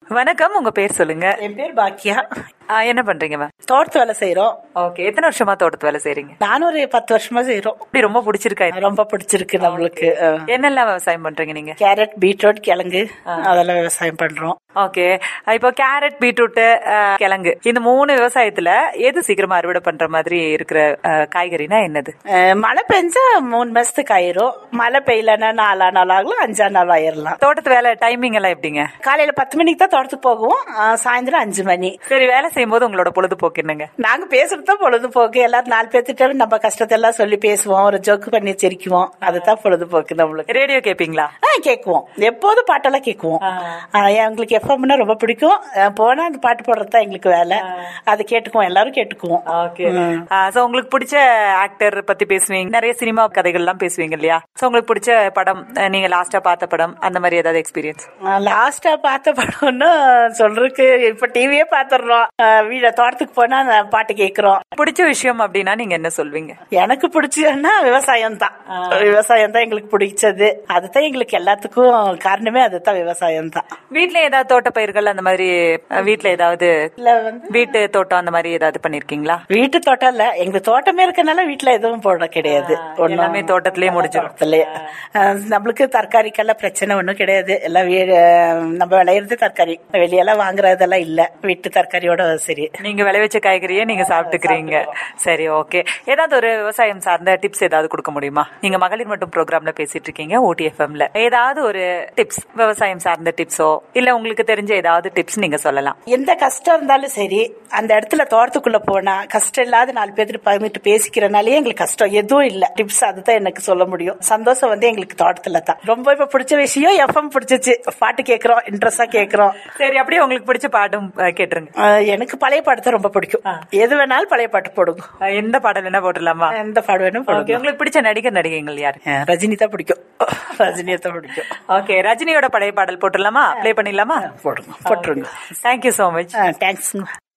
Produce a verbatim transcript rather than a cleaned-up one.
வணக்கம், உங்க பேர் சொல்லுங்க. என் பேர் பாக்கியா. என்ன பண்றீங்க மேம்? தோட்டத்து வேலை செய்யறோம். ஓகே, எத்தனை வருஷமா தோட்டத்து வேலை செய்றீங்க? நானும் ஒரு பத்து வருஷமா செய்யறோம். இப்படி ரொம்ப பிடிச்சிருக்கா? ரொம்ப பிடிச்சிருக்கு நம்மளுக்கு. என்னெல்லாம் விவசாயம் பண்றீங்க நீங்க? கேரட், பீட்ரூட், கிழங்கு அதெல்லாம் விவசாயம் பண்றோம். ஓகே, இப்போ கேரட், பீட்ரூட், கிழங்கு இந்த மூணு விவசாயத்துல எது சீக்கிரமா அறுவடை பண்ற மாதிரி இருக்கிற காய்கறினா என்னது? மழை பெஞ்சா மூணு மாசத்துக்கு ஆயிரும். மழை பெய்யலன்னா நாலா நாள் ஆகலாம், அஞ்சா நாள் ஆயிரலாம். தோட்டத்து வேலை டைமிங் எல்லாம் எப்படிங்க? காலையில பத்து மணிக்கு தான் தோட்டத்துக்கு போகுவோம், சாயந்தரம் அஞ்சு மணி. சரி, வேலை செய்யும் போது உங்களோட பொழுதுபோக்கு என்னங்க? நாங்க பேசுறதுதான் பொழுதுபோக்கு. எல்லாரும் நாலு பேர்த்திட்ட நம்ம கஷ்டத்தை எல்லாம் சொல்லி பேசுவோம், ஒரு ஜோக்கு பண்ணி சிரிக்குவோம். அதுதான் பொழுதுபோக்கு நம்மளுக்கு. ரேடியோ கேப்பீங்களா? கேக்குவோம், எப்போதும் பாட்டெல்லாம் கேக்குவோம். எங்களுக்கு எஃப்எம்னா ரொம்ப பிடிக்கும். போனா அந்த பாட்டு போடுறதுதான் எங்களுக்கு வேலை. அது கேட்டுக்குவோம், எல்லாரும் கேட்டுக்குவோம். ஓகே, சோ உங்களுக்கு பிடிச்ச ஆக்டர் பத்தி பேசுவீங்க, நிறைய சினிமா கதைகள் எல்லாம் பேசுவீங்க இல்லையா? சோ உங்களுக்கு பிடிச்ச படம், நீங்க லாஸ்டா பார்த்த படம், அந்த மாதிரி ஏதாவது எக்ஸ்பீரியன்ஸ்? லாஸ்டா பார்த்த படம்னு சொல்றதுக்கு இப்ப டிவியே பாத்துறோம். வீட தோட்டத்துக்கு போனா பாட்டு கேக்குறோம். பிடிச்ச விஷயம் அப்படின்னா நீங்க என்ன சொல்வீங்க? எனக்கு பிடிச்சதுன்னா விவசாயம் தான். விவசாயம் தான் எங்களுக்கு பிடிச்சது. அதுதான் எங்களுக்கு எல்லாத்துக்கும் காரணமே, அதுதான் விவசாயம் தான். வீட்டுல ஏதாவது தோட்ட பயிர்கள் அந்த மாதிரி, வீட்டுல ஏதாவது வீட்டு தோட்டம் அந்த மாதிரி ஏதாவது பண்ணிருக்கீங்களா? வீட்டு தோட்டம் இல்ல, எங்க தோட்டமே இருக்கனால வீட்டுல எதுவும் போட கிடையாது. எல்லாமே தோட்டத்திலேயே முடிஞ்சிடும். நம்மளுக்கு தற்காரிக்கெல்லாம் பிரச்சனை ஒண்ணும் கிடையாது. எல்லாம் நம்ம விளையிறது தற்காரி, வெளியெல்லாம் வாங்குறதெல்லாம் இல்ல. வீட்டு தற்காரியோட சரி. நீங்க விளைவிச்ச காய்கறியே நீங்க சாப்பிட்டுக்கிறீங்க. சரி, ஓகே. ஏதாவது ஒரு விவசாயம் சார்ந்த டிப்ஸ் ஏதாவது கொடுக்க முடியுமா? நீங்க மகளிர் மட்டும் ப்ரோக்ராம்ல பேசிட்டு இருக்கீங்க ஓடிஎஃப்எம்ல. ஏதாவது ஒரு டிப்ஸ், விவசாயம் சார்ந்த டிப்ஸோ இல்ல உங்களுக்கு தெரிஞ்ச ஏதாவது டிப்ஸ் நீங்க சொல்லலாம். எந்த கஷ்டம் இருந்தாலும் சரி, அந்த இடத்துல தோட்டத்துக்குள்ள போனா கஷ்டம் இல்லாத நாலு பேருக்கு பகிர்ந்துட்டு பேசிக்கிறனாலே எங்களுக்கு கஷ்டம் எதுவும் இல்ல. டிப்ஸ் அதுதான் எனக்கு சொல்ல முடியும். சந்தோஷம் வந்து எங்களுக்கு தோட்டத்துல தான். ரொம்ப இப்ப பிடிச்ச விஷயம் எஃப்எம் பிடிச்சிச்சு. பாட்டு கேட்கிறோம், இன்ட்ரெஸ்டா கேட்கிறோம். சரி, அப்படியே உங்களுக்கு பிடிச்ச பாட்டும் கேட்டுருங்க. எனக்கு பழைய பாட்டு தான் ரொம்ப பிடிக்கும். எது வேணாலும் பழைய பாட்டு போடுங்க. எந்த பாடல் என்ன போட்டுடலாமா? எந்த பாடு வேணும் போடுங்க. உங்களுக்கு பிடிச்ச நடிகர் நடிகைகள் யாரு? ரஜினி தான் பிடிக்கும். ரஜினியை தான் பிடிக்கும். ஓகே, ரஜினியோட பழைய பாடல் போட்டுடலாமா? ப்ளே பண்ணிடலாமா? போடுங்க, போட்டுருங்க. Thank you so much. தேங்க்ஸ்.